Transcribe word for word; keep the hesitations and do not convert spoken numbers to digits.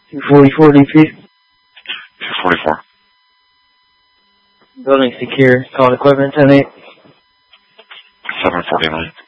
two forty-four D P. two forty-four. Building secure. Call equipment ten eight. seven forty-nine.